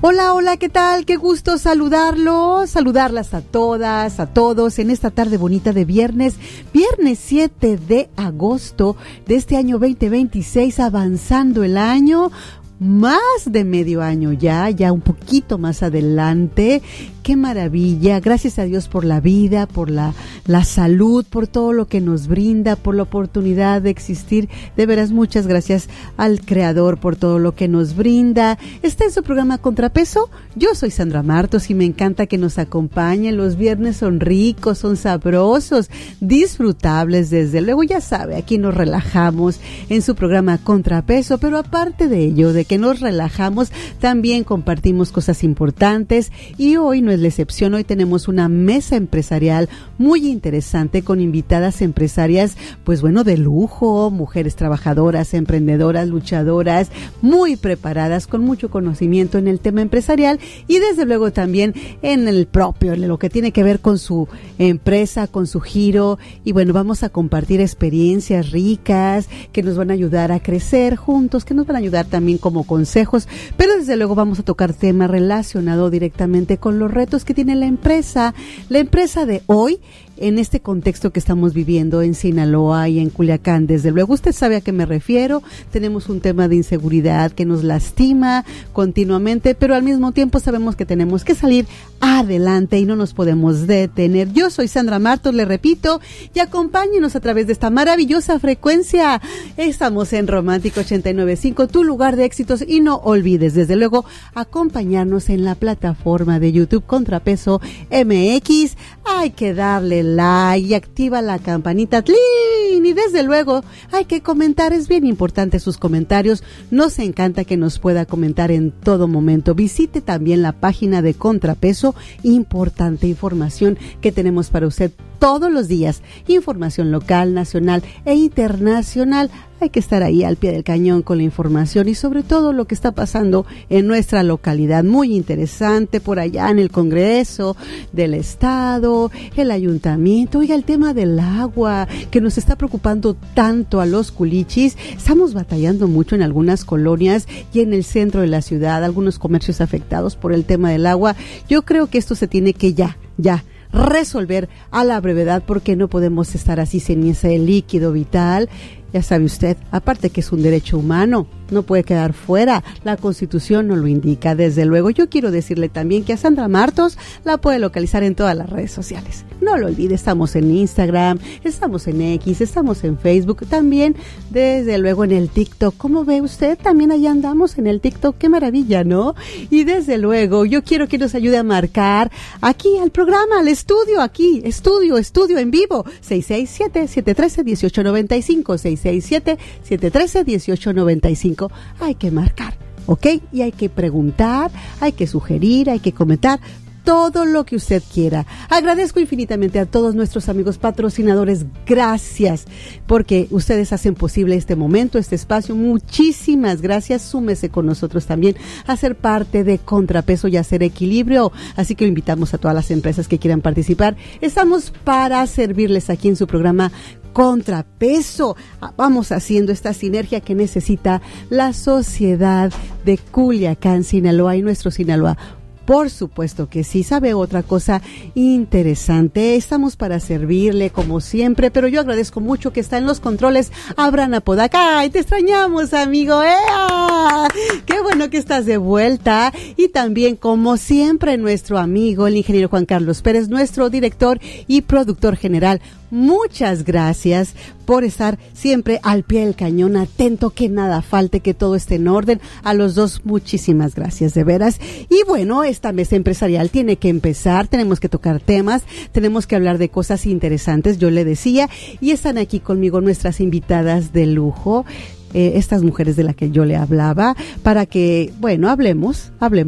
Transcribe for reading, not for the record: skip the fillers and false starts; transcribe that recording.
Hola, hola, ¿qué tal? Qué gusto saludarlas a todas, a todos en esta tarde bonita de viernes 7 de agosto de este año 2026, avanzando el año. Más de medio año ya un poquito más adelante. Qué maravilla, gracias a Dios por la vida, por la salud, por todo lo que nos brinda, por la oportunidad de existir. De veras, muchas gracias al Creador por todo lo que nos brinda. Está en su programa Contrapeso. Yo soy Sandra Martos y me encanta que nos acompañen. Los viernes son ricos, son sabrosos, disfrutables, desde luego. Ya sabe, aquí nos relajamos en su programa Contrapeso, pero aparte de ello, de que nos relajamos, también compartimos cosas importantes y hoy no es la excepción. Hoy tenemos una mesa empresarial muy interesante con invitadas empresarias, pues bueno, de lujo, mujeres trabajadoras, emprendedoras, luchadoras, muy preparadas, con mucho conocimiento en el tema empresarial y desde luego también en el propio, en lo que tiene que ver con su empresa, con su giro. Y bueno, vamos a compartir experiencias ricas que nos van a ayudar a crecer juntos, que nos van a ayudar también como consejos, pero desde luego vamos a tocar temas relacionados directamente con los retos que tiene la empresa de hoy, en este contexto que estamos viviendo en Sinaloa y en Culiacán. Desde luego, usted sabe a qué me refiero. Tenemos un tema de inseguridad que nos lastima continuamente, pero al mismo tiempo sabemos que tenemos que salir adelante y no nos podemos detener. Yo soy Sandra Martos, le repito, y acompáñenos a través de esta maravillosa frecuencia. Estamos en Romántico 89.5, tu lugar de éxitos, y no olvides, desde luego, acompañarnos en la plataforma de YouTube Contrapeso MX. Hay que darle like y activa la campanita, ¡tlin! Y desde luego hay que comentar, es bien importante sus comentarios. Nos encanta que nos pueda comentar en todo momento. Visite también la página de Contrapeso, importante información que tenemos para usted todos los días, información local, nacional e internacional. Hay que estar ahí al pie del cañón con la información y sobre todo lo que está pasando en nuestra localidad. Muy interesante por allá en el Congreso del Estado, el Ayuntamiento. Oiga, el tema del agua que nos está preocupando tanto a los culichis. Estamos batallando mucho en algunas colonias y en el centro de la ciudad, algunos comercios afectados por el tema del agua. Yo creo que esto se tiene que ya resolver a la brevedad, porque no podemos estar así sin ese líquido vital. Ya sabe usted, aparte que es un derecho humano, no puede quedar fuera, la Constitución nos lo indica. Desde luego, yo quiero decirle también que a Sandra Martos la puede localizar en todas las redes sociales. No lo olvide, estamos en Instagram, estamos en X, estamos en Facebook, también desde luego en el TikTok. ¿Cómo ve usted? También allá andamos en el TikTok, qué maravilla, ¿no? Y desde luego, yo quiero que nos ayude a marcar aquí al programa, al estudio, aquí, estudio en vivo, 667-713-1895, 667-713-1895. Hay que marcar, ¿ok? Y hay que preguntar, hay que sugerir, hay que comentar todo lo que usted quiera. Agradezco infinitamente a todos nuestros amigos patrocinadores. Gracias, porque ustedes hacen posible este momento, este espacio. Muchísimas gracias. Súmese con nosotros también a ser parte de Contrapeso y hacer equilibrio. Así que invitamos a todas las empresas que quieran participar. Estamos para servirles aquí en su programa Contrapeso. Vamos haciendo esta sinergia que necesita la sociedad de Culiacán, Sinaloa y nuestro Sinaloa. Por supuesto que sí. ¿Sabe otra cosa interesante? Estamos para servirle como siempre, pero yo agradezco mucho que está en los controles Abraham Apodaca. ¡Ay, te extrañamos, amigo! ¡Qué bueno que estás de vuelta! Y también, como siempre, nuestro amigo, el ingeniero Juan Carlos Pérez, nuestro director y productor general. Muchas gracias por estar siempre al pie del cañón, atento, que nada falte, que todo esté en orden. A los dos, muchísimas gracias, de veras. Y bueno, esta mesa empresarial tiene que empezar, tenemos que tocar temas, tenemos que hablar de cosas interesantes, yo le decía, y están aquí conmigo nuestras invitadas de lujo, estas mujeres de las que yo le hablaba, para que, bueno, hablemos